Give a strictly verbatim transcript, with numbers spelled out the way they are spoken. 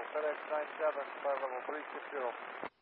FedEx nine seven, flight level three six zero.